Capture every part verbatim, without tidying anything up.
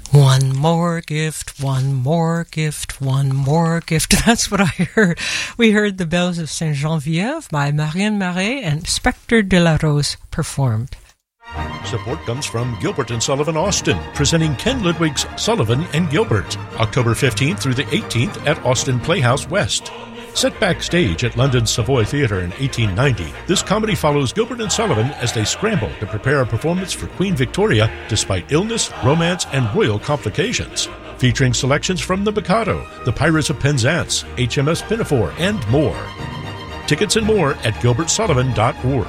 One more gift, one more gift, one more gift. That's what I heard. We heard the Bells of Saint Geneviève by Marianne Marais and Spectre de la Rose performed. Support comes from Gilbert and Sullivan Austin, presenting Ken Ludwig's Sullivan and Gilbert, October fifteenth through the eighteenth at Austin Playhouse West. Set backstage at London's Savoy Theatre in eighteen ninety, this comedy follows Gilbert and Sullivan as they scramble to prepare a performance for Queen Victoria despite illness, romance, and royal complications. Featuring selections from The Mikado, The Pirates of Penzance, H M S Pinafore, and more. Tickets and more at gilbert sullivan dot org.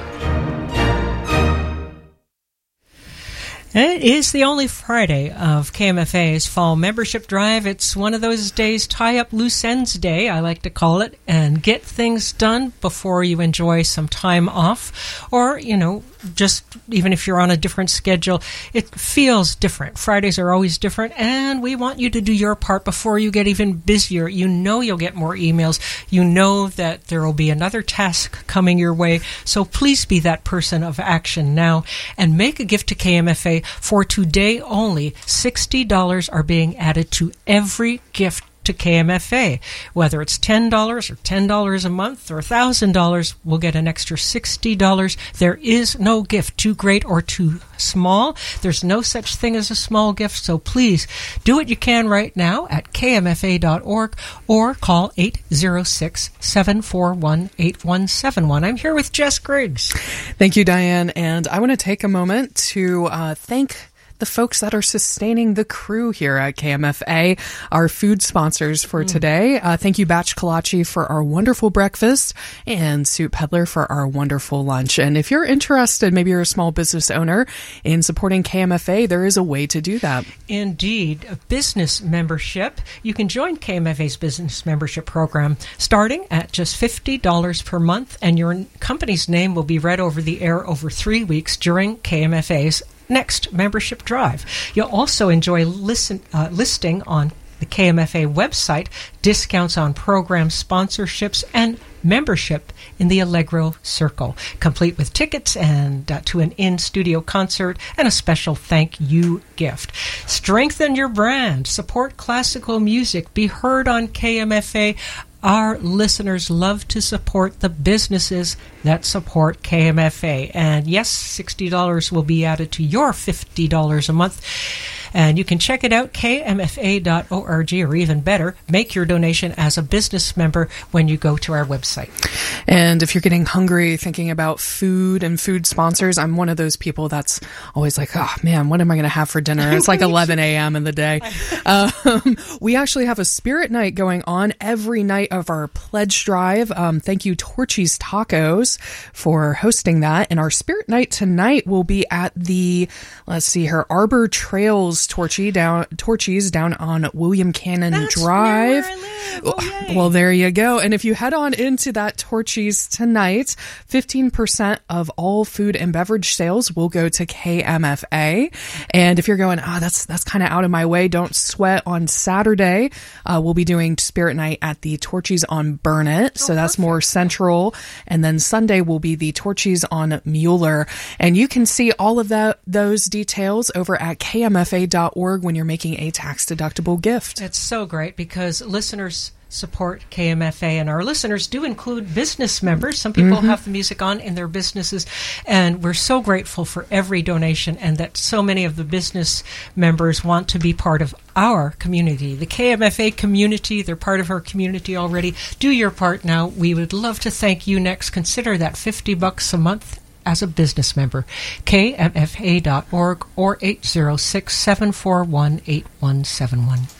It is the only Friday of K M F A's Fall Membership Drive. It's one of those days, tie up loose ends day, I like to call it, and get things done before you enjoy some time off. Or, you know, just even if you're on a different schedule, it feels different. Fridays are always different, and we want you to do your part before you get even busier. You know you'll get more emails. You know that there will be another task coming your way. So please be that person of action now and make a gift to K M F A. For today only, sixty dollars are being added to every gift to K M F A. Whether it's ten dollars or ten dollars a month or one thousand dollars, we'll get an extra sixty dollars. There is no gift too great or too small. There's no such thing as a small gift, so please do what you can right now at k m f a dot org or call eight zero six, seven four one, eight one seven one. I'm here with Jess Griggs. Thank you, Diane, and I want to take a moment to uh, thank the folks that are sustaining the crew here at K M F A, our food sponsors for mm. today. Uh, thank you, Batch Kolache, for our wonderful breakfast, and Soup Peddler for our wonderful lunch. And if you're interested, maybe you're a small business owner, in supporting K M F A, there is a way to do that. Indeed. A business membership. You can join K M F A's business membership program starting at just fifty dollars per month, and your company's name will be read over the air over three weeks during K M F A's next membership drive. You'll also enjoy listen, uh, listing on the K M F A website, discounts on program sponsorships, and membership in the Allegro Circle, complete with tickets and uh, to an in-studio concert and a special thank you gift. Strengthen your brand, support classical music, be heard on K M F A. Our listeners love to support the businesses that support K M F A. And yes, sixty dollars will be added to your fifty dollars a month. And you can check it out, k m f a dot org, or even better, make your donation as a business member when you go to our website. And if you're getting hungry thinking about food and food sponsors, I'm one of those people that's always like, oh man, what am I going to have for dinner? It's like eleven a.m. in the day. Um, we actually have a spirit night going on every night of our pledge drive. Um, thank you, Torchy's Tacos, for hosting that. And our spirit night tonight will be at the, let's see here, Arbor Trails Torchy down Torchies down on William Cannon That's Drive. Where I live. Oh, yay. Well, there you go. And if you head on into that Torchies tonight, fifteen percent of all food and beverage sales will go to K M F A. And if you're going, ah, oh, that's that's kind of out of my way, don't sweat. On Saturday, uh, we'll be doing Spirit Night at the Torchies on Burnett. Oh, so that's perfect. More central. And then Sunday will be the Torchies on Mueller. And you can see all of that those details over at k m f a dot org when you're making a tax-deductible gift. It's so great because listeners support K M F A, and our listeners do include business members. Some people mm-hmm. have the music on in their businesses, and we're so grateful for every donation and that so many of the business members want to be part of our community. The K M F A community, they're part of our community already. Do your part now. We would love to thank you next. Consider that fifty bucks a month as a business member. k m f a dot org or eight zero six, seven four one, eight one seven one.